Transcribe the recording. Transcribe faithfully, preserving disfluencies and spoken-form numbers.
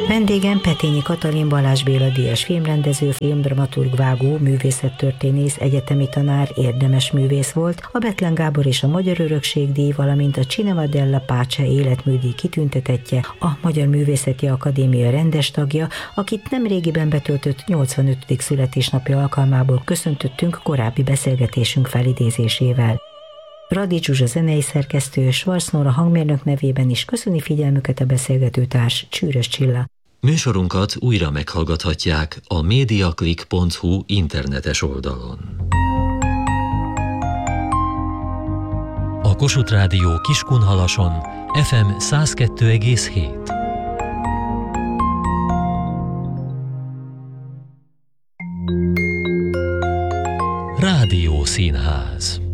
Vendégem Petényi Katalin Balázs Béla díjas filmrendező, filmdramaturg, vágó, művészettörténész, egyetemi tanár, érdemes művész volt, a Bethlen Gábor és a Magyar Örökségdíj, valamint a Cinema della Pace életműdíj kitüntetettje, a Magyar Művészeti Akadémia rendes tagja, akit nemrégiben betöltött nyolcvanötödik születésnapja alkalmából köszöntöttünk korábbi beszélgetésünk felidézésével. Radics Zsuzsa zenei szerkesztő, Schwarz Nóra hangmérnök nevében is köszöni figyelmüket a beszélgetőtárs, Csűrös Csilla. Műsorunkat újra meghallgathatják a mediaclick pont hu internetes oldalon. A Kossuth Rádió Kiskunhalason ef em száz kettő egész hét. Rádiószínház.